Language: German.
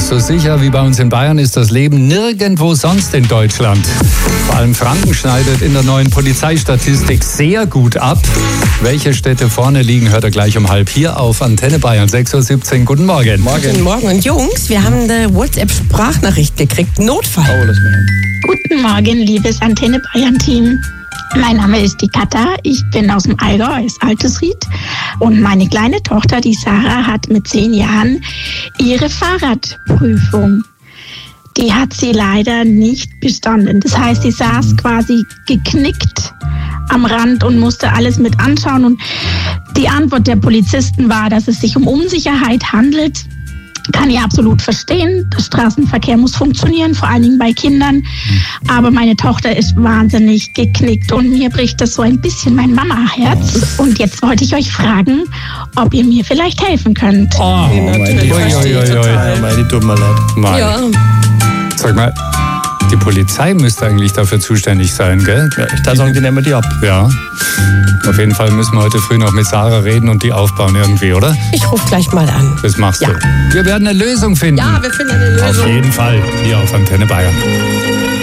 So sicher wie bei uns in Bayern ist das Leben nirgendwo sonst in Deutschland. Vor allem Franken schneidet in der neuen Polizeistatistik sehr gut ab. Welche Städte vorne liegen, hört ihr gleich um 12:30 hier auf Antenne Bayern 6:17 Uhr. Guten Morgen. Guten Morgen. Und Jungs, wir haben eine WhatsApp-Sprachnachricht gekriegt. Notfall. Guten Morgen, liebes Antenne Bayern-Team. Mein Name ist die Katha, ich bin aus dem Allgäu, aus Altesried. Und meine kleine Tochter, die Sarah, hat mit 10 Jahren ihre Fahrradprüfung. Die hat sie leider nicht bestanden. Das heißt, sie saß quasi geknickt am Rand und musste alles mit anschauen. Und die Antwort der Polizisten war, dass es sich um Unsicherheit handelt. Kann ich absolut verstehen. Der Straßenverkehr muss funktionieren, vor allen Dingen bei Kindern. Aber meine Tochter ist wahnsinnig geknickt und mir bricht das so ein bisschen mein Mama-Herz. Und jetzt wollte ich euch fragen, ob ihr mir vielleicht helfen könnt. Oh, natürlich. Meine tut mir leid. Ja. Sag mal, die Polizei müsste eigentlich dafür zuständig sein, gell? Ja, ich darf sagen, die nehmen die ab. Ja. Auf jeden Fall müssen wir heute früh noch mit Sarah reden und die aufbauen irgendwie, oder? Ich rufe gleich mal an. Das machst du. Ja. Wir werden eine Lösung finden. Ja, wir finden eine Lösung. Auf jeden Fall hier auf Antenne Bayern.